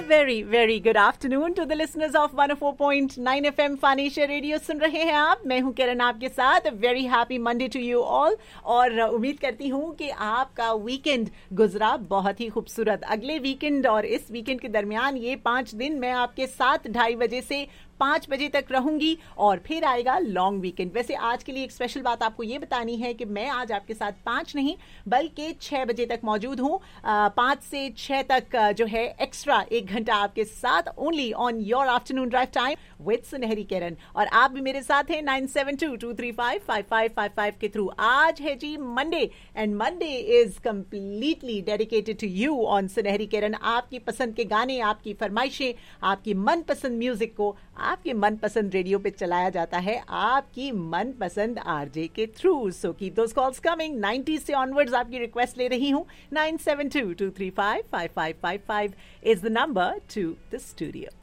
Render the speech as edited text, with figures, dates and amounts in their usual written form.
very, very good afternoon to the listeners of 104.9 FM फानेशिया radio सुन रहे हैं आप. मैं हूं किरण आपके साथ. Very happy Monday to you all. और उम्मीद करती हूं कि आपका वीकेंड गुजरा बहुत ही खूबसूरत. अगले वीकेंड और इस वीकेंड के दरमियान ये 5 दिन मैं आपके साथ 2:30 बजे से 5 बजे तक रहूंगी और फिर आएगा लॉन्ग वीकेंड. वैसे आज के लिए एक स्पेशल बात आपको ये बतानी है कि मैं आज आपके साथ 5 नहीं बल्कि 6 बजे तक मौजूद हूँ. 5 से 6 तक जो है एक्स्ट्रा 1 घंटा आपके साथ only on your afternoon drive time with सुनहरी किरण. और आप भी मेरे साथ हैं 9722355555 के थ्रू. आज है जी Monday and Monday is completely dedicated to you on सुनहरी किरण. आपकी पसंद के गाने, आपकी फरमाइशें, आपकी मनपसंद म्यूजिक को आपके मनपसंद रेडियो पे चलाया जाता है आपकी मनपसंद आरजे के through. So keep those calls coming. 90 से ऑनवर्ड्स आपकी रिक्वेस्ट ले रही हूँ. 9722355555 is the number two the studio.